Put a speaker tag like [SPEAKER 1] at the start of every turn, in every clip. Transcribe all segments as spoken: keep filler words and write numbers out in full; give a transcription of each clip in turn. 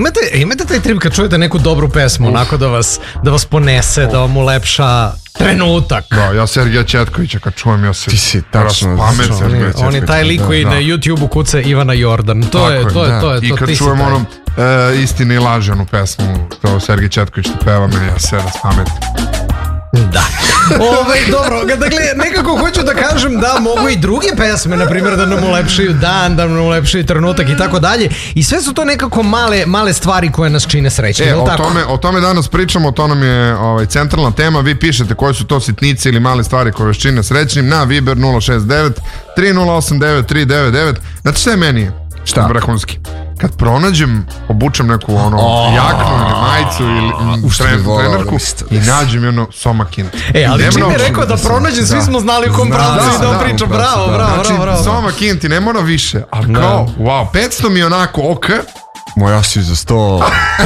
[SPEAKER 1] imate, imate taj trip kad čujete neku dobru pesmu, Uf. onako da vas, da vas ponese, Uf. da vam ulepša trenutak.
[SPEAKER 2] Da, ja Sergeja Četkovića kad čujem, ja se
[SPEAKER 3] Ti si tačno
[SPEAKER 2] raspamet Sergeja Četkovića.
[SPEAKER 1] On je taj lik koji da, na YouTube-u kuca Ivana Jordan. To
[SPEAKER 2] Tako
[SPEAKER 1] je, to je, to je.
[SPEAKER 2] I
[SPEAKER 1] to,
[SPEAKER 2] kad
[SPEAKER 1] ti
[SPEAKER 2] čujem ono e, Istine i laže, onu pesmu, to Sergej Četković to peva, me ja se raspamet.
[SPEAKER 1] Da. Ove, dobro, dakle, nekako hoću da kažem da mogu i druge pesme, na primjer, da nam ulepšaju dan, da nam ulepšaju trenutak i tako dalje. I sve su to nekako male, male stvari koje nas čine srećnim.
[SPEAKER 2] E, o tome, o tome danas pričamo, to nam je ovaj, centralna tema. Vi pišete koje su to sitnice ili male stvari koje vas čine srećnim na Viber nula šest devet tri nula osam devet tri devet devet. Znate šta je meni? Šta? Vrhunski. Kad pronađem, obučem neku ono oh, jaknu ili majicu ili uh, tren, trenerku i nađem ono Soma Kinti.
[SPEAKER 1] E, ali čim je rekao da pronađem, svi smo znali u kom pravcu i da priča. Bravo, bravo,
[SPEAKER 2] znači,
[SPEAKER 1] bravo, bravo.
[SPEAKER 2] Soma Kinti, ne mora više, ali kao, wow, petsto mi je onako ok.
[SPEAKER 3] Moja si za sto.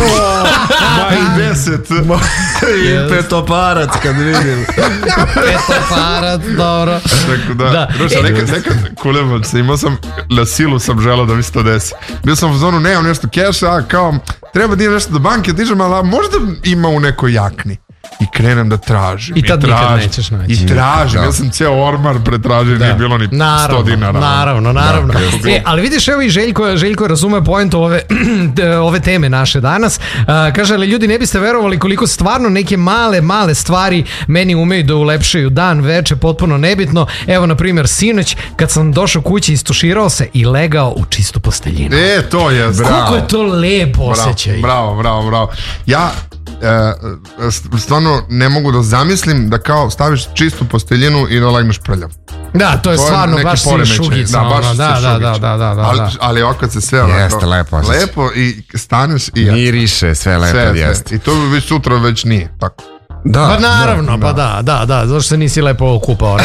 [SPEAKER 2] Ma i deset.
[SPEAKER 3] I petoparac kad vidim.
[SPEAKER 1] Petoparac, dobro.
[SPEAKER 2] Tako da, da. Druže, nekad, nekad kulevac se, imao sam, na silu sam želao da mi se to desi. Bio sam u zonu, nemam nešto keša, a kao, treba da idem nešto do banke, dižem, ali možda ima u nekoj jakni. I krenem da tražim.
[SPEAKER 1] I tad i nikad nećeš naći.
[SPEAKER 2] I tražim, da. Ja sam ceo ormar pretražio, da. Nije bilo ni naravno, sto dinara.
[SPEAKER 1] Naravno, naravno. Da, e, ali vidiš, evo i Željko, Željko razume pojentu ove, ove teme naše danas. Uh, kaže, ali ljudi ne biste verovali koliko stvarno neke male, male stvari meni umeju da ulepšaju dan, veče, potpuno nebitno. Evo, na primjer, sinoć, kad sam došao kući, istuširao se i legao u čistu posteljinu.
[SPEAKER 2] E, to je, bravo.
[SPEAKER 1] Koliko je to lepo osjećaj.
[SPEAKER 2] Bravo, bravo, bravo. Ja E, stvarno ne mogu da zamislim da kao staviš čistu posteljinu i da legneš prljav.
[SPEAKER 1] Da, to je to stvarno je baš si šugica.
[SPEAKER 2] Da, baš
[SPEAKER 1] da,
[SPEAKER 2] si
[SPEAKER 1] da, da, da, da,
[SPEAKER 2] ali, ali ovako kad se sve
[SPEAKER 3] jeste, lepo,
[SPEAKER 2] lepo i staneš i
[SPEAKER 3] miriše, sve lepo
[SPEAKER 2] sve,
[SPEAKER 3] jeste.
[SPEAKER 2] Sve. I to već sutra već nije tako.
[SPEAKER 3] Da,
[SPEAKER 1] pa naravno, da, pa da, da, da, zašto se nisi lepo okupao.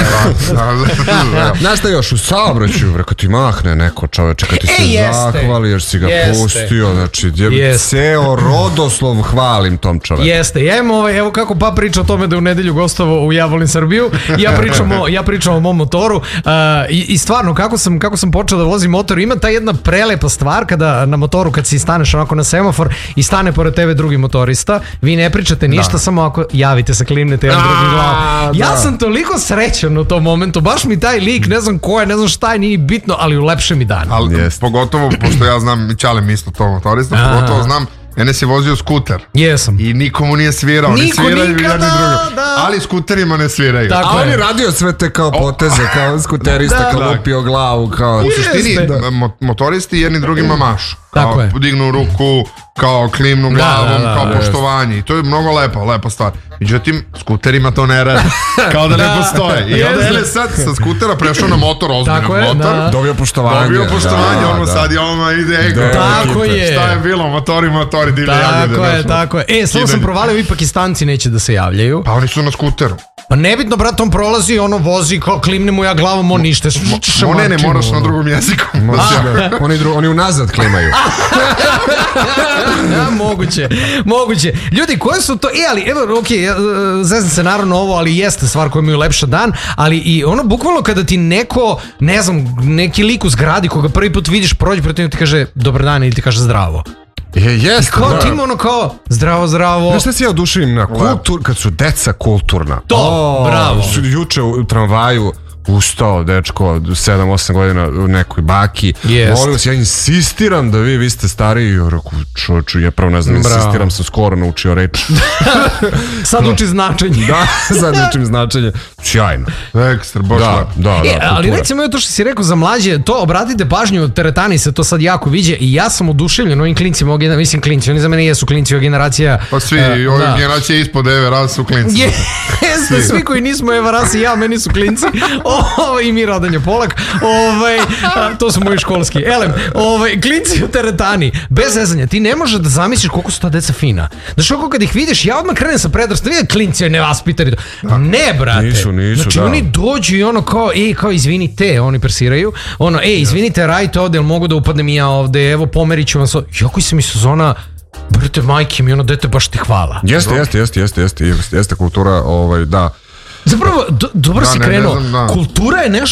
[SPEAKER 3] Znaš šta još, u saobraćaju, kad ti mahne neko čoveče, kad ti se
[SPEAKER 1] e,
[SPEAKER 3] zahvali, jer si ga jeste. Pustio, znači, ceo rodoslov hvalim tom čoveku.
[SPEAKER 1] Jeste, ja imam ovaj, evo kako pa priča o tome da u nedelju gostovao u Ja volim Srbiju, ja pričam o, ja pričam o mom motoru uh, i, i stvarno, kako sam, kako sam počeo da vozim motor, ima ta jedna prelepa stvar kada na motoru, kad si staneš onako na semafor i stane pored tebe drugi motorista, vi ne pričate ništa, da. Samo ako javite se, klimnete jedan drugi glavu. Ja sam toliko srećan u tom momentu, baš mi taj lik, ne znam ko je, ne znam šta je, nije bitno, ali ulepše mi dan.
[SPEAKER 2] Ali yes. Pogotovo, pošto ja znam, Ćale mi isto to motorista, Aha. Pogotovo znam, Enes je vozio skuter.
[SPEAKER 1] Jesam.
[SPEAKER 2] I nikomu nije svirao.
[SPEAKER 1] Niko
[SPEAKER 2] ne sviraju
[SPEAKER 1] nikada,
[SPEAKER 2] da. Ali skuterima ne sviraju.
[SPEAKER 3] Tako a on je radio sve te kao poteze, kao skuterista, da, kao lupio glavu, kao...
[SPEAKER 2] U suštini, motoristi jedni drugima mašu.
[SPEAKER 1] Tako je.
[SPEAKER 2] Dignu ruku, kao klimnu glavom, da, da, da, kao da, poštovanje. I to je mnogo lepo, lepa stvar. Međutim, skuterima to ne radi. Kao da ne postoje. I onda je sad sa skutera prešao na motor, ozbiljan motor.
[SPEAKER 3] Da. Dobio poštovanje.
[SPEAKER 2] Dobio poštovanje, da, ono da. Sad je ono ide ego.
[SPEAKER 1] Tako je.
[SPEAKER 2] Šta je bilo, motori, motori, divlje jagode.
[SPEAKER 1] Tako je, tako je. E, samo sam provalio, i Pakistanci neće da se javljaju.
[SPEAKER 2] Pa oni su na skuteru.
[SPEAKER 1] Pa nebitno, brat, on prolazi, ono vozi, kao klimne mu ja glavom, on ništa.
[SPEAKER 2] Mo, ne, ne, moraš na drugom jeziku.
[SPEAKER 3] Oni, dru, oni unazad klimaju.
[SPEAKER 1] Ja, moguće, moguće. Ljudi, koje su to, e, ali, evo, ok, zezam se naravno ovo, ali jeste stvar koja mi ulepša dan, ali i ono, bukvalno kada ti neko, ne znam, neki lik u zgradi koga prvi put vidiš, prođe protiv njega ti kaže dobar dan ili ti kaže zdravo.
[SPEAKER 3] Je, jest,
[SPEAKER 1] i kao da. Ti ima ono kao zdravo, zdravo.
[SPEAKER 3] Znaš šta si ja oduševim na kultur, kad su deca kulturna.
[SPEAKER 1] To, oh, bravo.
[SPEAKER 3] Juče u tramvaju ustao dečko sedam osam godina u nekoj baki. Molim se, ja insistiram da vi, vi ste stariji. Ja rekao, čoču, ja pravo ne znam, bravo. Insistiram, sam skoro naučio reč.
[SPEAKER 1] Sad uči značenje.
[SPEAKER 3] Da, sad učim značenje. Sjajno.
[SPEAKER 2] Ekstra, baš
[SPEAKER 3] da, da, da,
[SPEAKER 1] e, ali recimo je to što si rekao za mlađe, to obratite pažnju, teretani se to sad jako viđe i ja sam oduševljen ovim klincima, ovog, mislim klinci, oni za mene jesu klinci, ova generacija.
[SPEAKER 2] Pa svi, uh, ova generacija ispod Eve Ras su klinci.
[SPEAKER 1] Jeste, svi koji nismo Eva Ras i ja, meni su klinci. O, i mi Radanje Polak. Ovaj, a, to su moji školski. Elem, ovaj, klinci u teretani, bez zezanja, ti ne možeš da zamisliš koliko su ta deca fina. Znaš, kako kad ih vidiš, ja odmah krenem sa predrastom, vidi klinci nevaspitani. Ne, brate.
[SPEAKER 3] Nisu, nisu,
[SPEAKER 1] znači,
[SPEAKER 3] da.
[SPEAKER 1] Oni dođu i ono kao, ej, kao, izvinite, oni persiraju, ono, ej, izvinite, radite ovde, jel mogu da upadnem i ja ovde, evo, pomerit ću vam so... Jako sam i sezona, brate, majke mi, ono, dete, baš ti hvala.
[SPEAKER 3] Jeste, jeste, jeste, jeste, jeste, jeste kultura, ovaj, da.
[SPEAKER 1] Zapravo, do, dobro
[SPEAKER 2] da,
[SPEAKER 1] si
[SPEAKER 2] ne,
[SPEAKER 1] krenuo,
[SPEAKER 2] ne znam, da.
[SPEAKER 1] Kultura je nešto